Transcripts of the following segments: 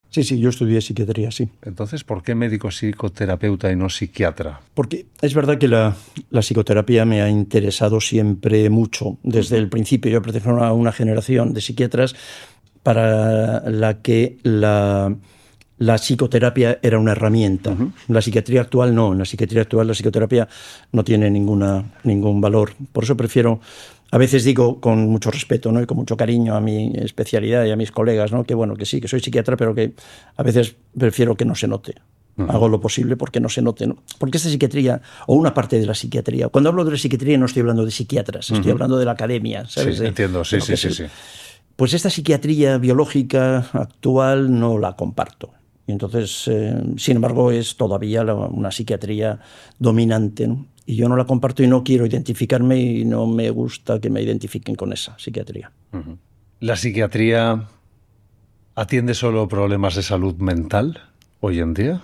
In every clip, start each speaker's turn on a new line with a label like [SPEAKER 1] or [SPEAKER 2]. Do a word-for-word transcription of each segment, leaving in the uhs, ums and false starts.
[SPEAKER 1] Sí, sí, yo estudié psiquiatría, sí.
[SPEAKER 2] Entonces, ¿por qué médico psicoterapeuta y no psiquiatra?
[SPEAKER 1] Porque es verdad que la, la psicoterapia me ha interesado siempre mucho, desde uh-huh. el principio. Yo pertenezco a una generación de psiquiatras para la que la, la psicoterapia era una herramienta. Uh-huh. La psiquiatría actual no. En la psiquiatría actual la psicoterapia no tiene ninguna, ningún valor. Por eso prefiero... A veces digo con mucho respeto, ¿no? Y con mucho cariño a mi especialidad y a mis colegas, ¿no? Que bueno, que sí, que soy psiquiatra, pero que a veces prefiero que no se note. Uh-huh. Hago lo posible porque no se note, ¿no? Porque esta psiquiatría, o una parte de la psiquiatría, cuando hablo de la psiquiatría no estoy hablando de psiquiatras, estoy uh-huh. hablando de la academia, ¿sabes?
[SPEAKER 2] Sí,
[SPEAKER 1] de,
[SPEAKER 2] entiendo, sí,
[SPEAKER 1] de
[SPEAKER 2] sí, sí,
[SPEAKER 1] el,
[SPEAKER 2] sí.
[SPEAKER 1] Pues esta psiquiatría biológica actual no la comparto. Y entonces, eh, sin embargo, es todavía la, una psiquiatría dominante, ¿no? Y yo no la comparto y no quiero identificarme y no me gusta que me identifiquen con esa psiquiatría.
[SPEAKER 2] Uh-huh. ¿La psiquiatría atiende solo problemas de salud mental hoy en día?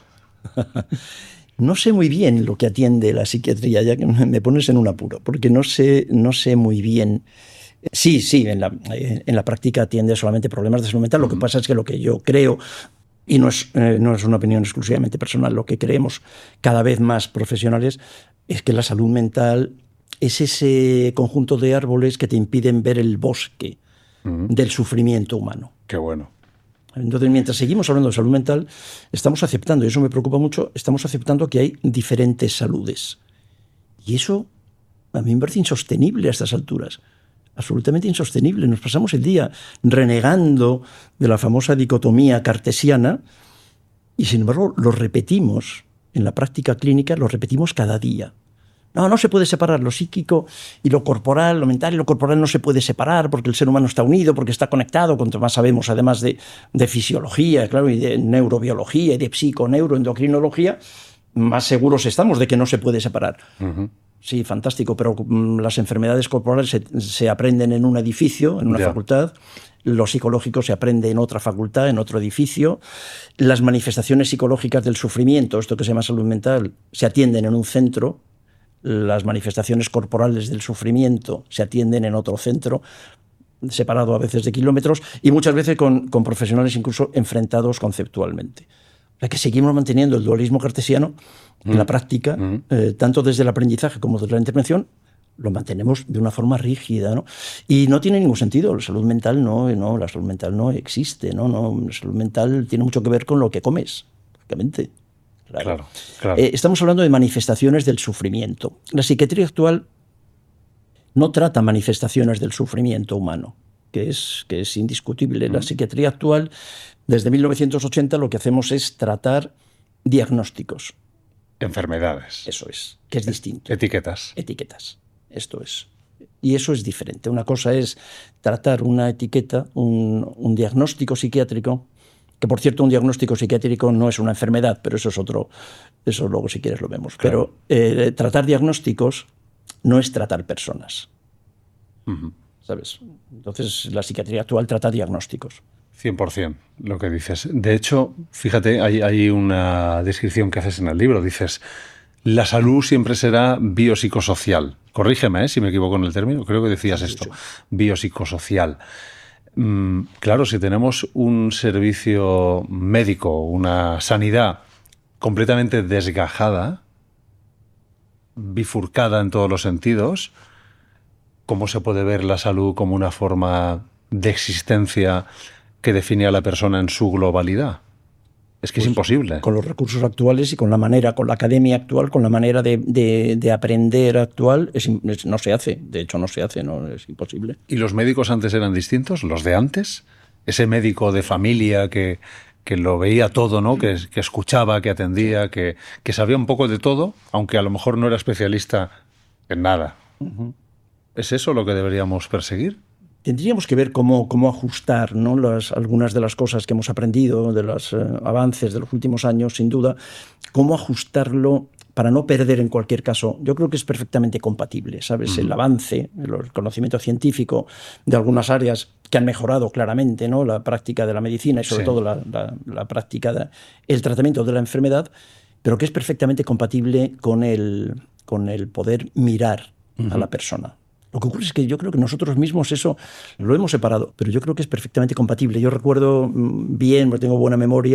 [SPEAKER 1] No sé muy bien lo que atiende la psiquiatría, ya que me pones en un apuro, porque no sé, no sé muy bien. Sí, sí, en la, en la práctica atiende solamente problemas de salud mental. Uh-huh. Lo que pasa es que lo que yo creo, y no es, eh, no es una opinión exclusivamente personal, lo que creemos cada vez más profesionales es que la salud mental es ese conjunto de árboles que te impiden ver el bosque uh-huh. del sufrimiento humano.
[SPEAKER 2] Qué bueno.
[SPEAKER 1] Entonces, mientras seguimos hablando de salud mental, estamos aceptando, y eso me preocupa mucho, estamos aceptando que hay diferentes saludes. Y eso a mí me parece insostenible a estas alturas. Absolutamente insostenible. Nos pasamos el día renegando de la famosa dicotomía cartesiana y, sin embargo, lo repetimos en la práctica clínica, lo repetimos cada día. No, no se puede separar lo psíquico y lo corporal, lo mental y lo corporal no se puede separar porque el ser humano está unido, porque está conectado, cuanto más sabemos, además de, de fisiología, claro, y de neurobiología y de psico-neuroendocrinología, más seguros estamos de que no se puede separar. Uh-huh. Sí, fantástico, pero um, las enfermedades corporales se, se aprenden en un edificio, en una yeah. facultad. Lo psicológico se aprende en otra facultad, en otro edificio. Las manifestaciones psicológicas del sufrimiento, esto que se llama salud mental, se atienden en un centro. Las manifestaciones corporales del sufrimiento se atienden en otro centro, separado a veces de kilómetros, y muchas veces con, con profesionales incluso enfrentados conceptualmente. O sea que seguimos manteniendo el dualismo cartesiano mm. en la práctica, mm. eh, tanto desde el aprendizaje como desde la intervención, lo mantenemos de una forma rígida, ¿no? Y no tiene ningún sentido. La salud mental no, no, la salud mental no existe, ¿no? No, la salud mental tiene mucho que ver con lo que comes, prácticamente. Claro.
[SPEAKER 2] Claro, claro.
[SPEAKER 1] Eh, estamos hablando de manifestaciones del sufrimiento. La psiquiatría actual no trata manifestaciones del sufrimiento humano, que es, que es indiscutible. Mm. La psiquiatría actual, desde mil novecientos ochenta, lo que hacemos es tratar diagnósticos.
[SPEAKER 2] Enfermedades.
[SPEAKER 1] Eso es, que es distinto.
[SPEAKER 2] Etiquetas.
[SPEAKER 1] Etiquetas, esto es. Y eso es diferente. Una cosa es tratar una etiqueta, un, un diagnóstico psiquiátrico, que por cierto un diagnóstico psiquiátrico no es una enfermedad, pero eso es otro, eso luego si quieres lo vemos. Claro. Pero eh, tratar diagnósticos no es tratar personas. Uh-huh. ¿Sabes? Entonces la psiquiatría actual trata diagnósticos.
[SPEAKER 2] cien por ciento lo que dices. De hecho, fíjate, hay, hay una descripción que haces en el libro. Dices, la salud siempre será biopsicosocial. Corrígeme ¿eh? si me equivoco en el término. Creo que decías sí, esto. Sí. Biopsicosocial. Claro, si tenemos un servicio médico, una sanidad completamente desgajada, bifurcada en todos los sentidos, ¿cómo se puede ver la salud como una forma de existencia que define a la persona en su globalidad? Es que pues es imposible.
[SPEAKER 1] Con los recursos actuales y con la manera, con la academia actual, con la manera de, de, de aprender actual, es, es, no se hace. De hecho, no se hace, no es imposible.
[SPEAKER 2] ¿Y los médicos antes eran distintos? ¿Los de antes? Ese médico de familia que, que lo veía todo, ¿no? Que, que escuchaba, que atendía, que, que sabía un poco de todo, aunque a lo mejor no era especialista en nada. Uh-huh. ¿Es eso lo que deberíamos perseguir?
[SPEAKER 1] Tendríamos que ver cómo, cómo ajustar, ¿no? Las, algunas de las cosas que hemos aprendido, de los eh, avances de los últimos años, sin duda, cómo ajustarlo para no perder en cualquier caso. Yo creo que es perfectamente compatible, ¿sabes? Uh-huh. El avance, el conocimiento científico de algunas áreas que han mejorado claramente, ¿no? La práctica de la medicina y sobre sí. todo la, la, la práctica, de, el tratamiento de la enfermedad, pero que es perfectamente compatible con el, con el poder mirar uh-huh. a la persona. Lo que ocurre es que yo creo que nosotros mismos eso lo hemos separado, pero yo creo que es perfectamente compatible. Yo recuerdo bien, tengo buena memoria,